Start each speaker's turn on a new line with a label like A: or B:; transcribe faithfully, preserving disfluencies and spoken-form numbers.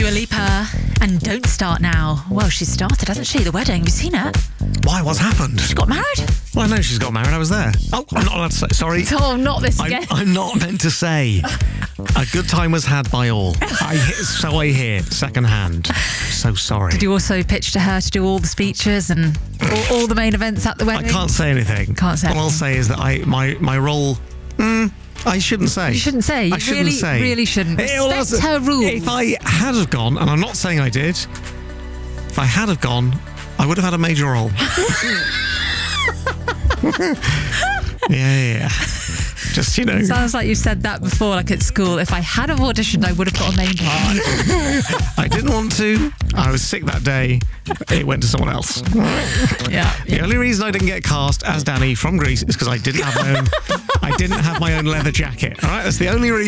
A: Dua Lipa and Don't Start Now. Well, she's started, hasn't she? The wedding. Have you seen it?
B: Why? What's happened?
A: She got married.
B: Well, I know she's got married. I was there. Oh, I'm not allowed to say. Sorry.
A: Oh, not this
B: I'm,
A: again.
B: I'm not meant to say. A good time was had by all. I so I hear second hand. So sorry.
A: Did you also pitch to her to do all the speeches and all, all the main events at the
B: I
A: wedding?
B: can't say anything.
A: Can't say
B: All I'll
A: anything.
B: say is that I my my role. Mm, I shouldn't say.
A: You shouldn't say. You
B: I shouldn't
A: really,
B: say.
A: really shouldn't.
B: Eh, well,
A: Respect
B: that's-
A: her rules.
B: If I had have gone, and I'm not saying I did, if I had have gone, I would have had a major role. yeah, yeah, yeah. Just, you know.
A: Sounds like you've said that before, like at school. If I had have auditioned, I would have got a main part.
B: I didn't want to. I was sick that day. It went to someone else.
A: Yeah.
B: The only reason I didn't get cast as Danny from Greece is because I didn't have my own. I didn't have my own leather jacket. All right, that's the only reason.